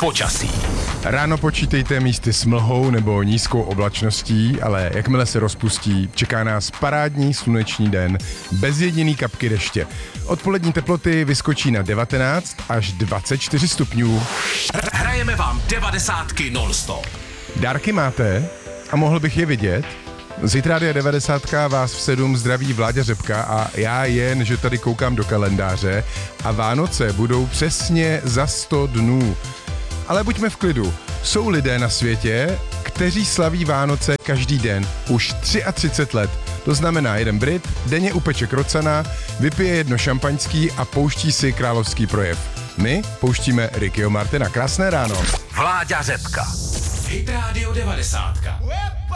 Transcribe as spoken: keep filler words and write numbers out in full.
počasí. Ráno počítejte místy s mlhou nebo nízkou oblačností, ale jakmile se rozpustí, čeká nás parádní sluneční den bez jediný kapky deště. Odpolední teploty vyskočí na devatenáct až dvacet čtyři stupňů. Hrajeme vám devadesátky non-stop. Dárky máte? A mohl bych je vidět? Z Hit Rádia devadesát vás v sedm zdraví Vláďa Řepka a já jen, že tady koukám do kalendáře a Vánoce budou přesně za sto dnů. Ale buďme v klidu. Jsou lidé na světě, kteří slaví Vánoce každý den už třicet tři let. To znamená, jeden Brit denně upeče krocana, vypije jedno šampaňský a pouští si královský projev. My pouštíme Rickyho Martina. Krásné ráno. Vláďa Řepka. Hit Radio devadesát.